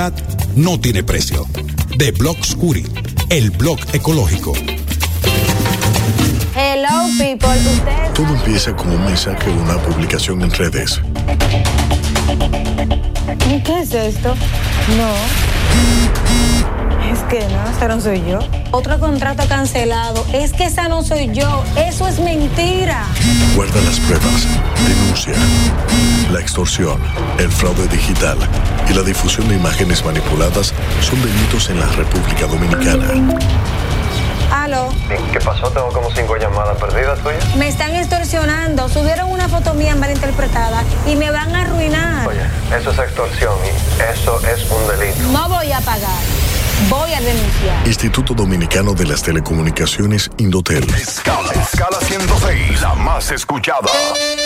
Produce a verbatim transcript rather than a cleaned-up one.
calidad no tiene precio. The Blockscuri, el blog ecológico. Hello, people. Ustedes... Todo empieza con un mensaje o una publicación en redes. ¿Qué es esto? No. Es que no, esa no soy yo. Otro contrato cancelado. Es que esa no soy yo. Eso es mentira. Guarda las pruebas. Denuncia. La extorsión, el fraude digital y la difusión de imágenes manipuladas son delitos en la República Dominicana. Aló. ¿Qué pasó? Tengo como cinco llamadas perdidas tuyas. Me están extorsionando. Subieron una foto mía malinterpretada y me van a arruinar. Oye, eso es extorsión y eso es un delito. No voy a pagar. Voy a denunciar. Instituto Dominicano de las Telecomunicaciones, Indotel. Escala, escala ciento seis, la más escuchada.